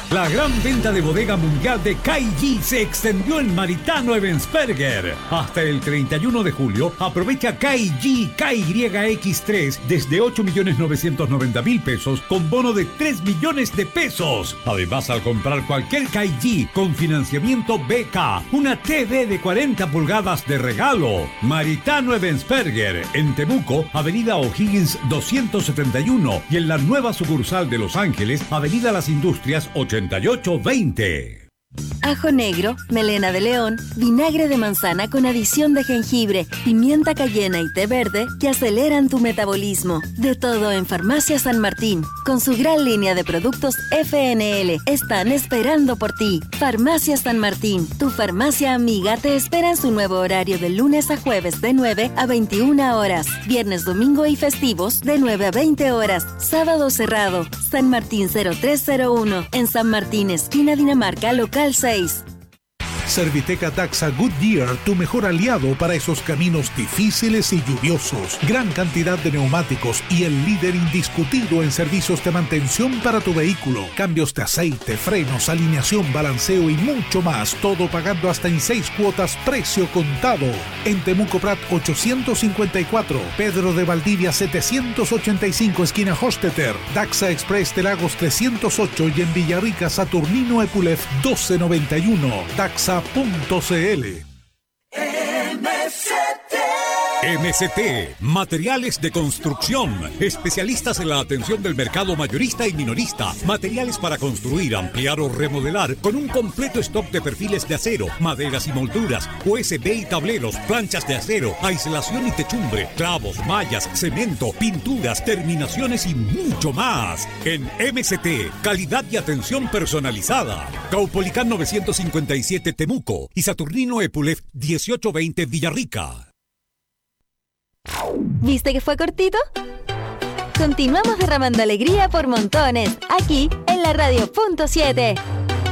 La gran venta de bodega mundial de KG se extendió en Maritano Ebensperger. Hasta el 31 de julio, aprovecha KG KYX3 desde 8.990.000 pesos con bono de 3 millones de pesos. Además, al comprar cualquier KG con financiamiento BK, una TV de 40 pulgadas de regalo. Maritano Ebensperger, en Temuco, Avenida O'Higgins 271, y en la nueva sucursal de Los Ángeles, Avenida Las Industrias 8820. Ajo negro, melena de león, vinagre de manzana con adición de jengibre, pimienta cayena y té verde que aceleran tu metabolismo. De todo en Farmacia San Martín, con su gran línea de productos FNL. Están esperando por ti. Farmacia San Martín, tu farmacia amiga, te espera en su nuevo horario de lunes a jueves de 9 a 21 horas. Viernes, domingo y festivos de 9 a 20 horas. Sábado cerrado. San Martín 0301, en San Martín, esquina Dinamarca, local 6. Serviteca Daxa Goodyear, tu mejor aliado para esos caminos difíciles y lluviosos. Gran cantidad de neumáticos y el líder indiscutido en servicios de mantención para tu vehículo. Cambios de aceite, frenos, alineación, balanceo y mucho más. Todo pagando hasta en 6 cuotas, precio contado. En Temuco Prat 854, Pedro de Valdivia 785, esquina Hostetter. Daxa Express de Lagos 308 y en Villarrica Saturnino Epulef 1291. Daxa.cl. MCT, materiales de construcción, especialistas en la atención del mercado mayorista y minorista, materiales para construir, ampliar o remodelar, con un completo stock de perfiles de acero, maderas y molduras, USB y tableros, planchas de acero, aislación y techumbre, clavos, mallas, cemento, pinturas, terminaciones y mucho más. En MCT, calidad y atención personalizada. Caupolicán 957 Temuco y Saturnino Epulef 1820 Villarrica. ¿Viste que fue cortito? Continuamos derramando alegría por montones, aquí en la Radio.7.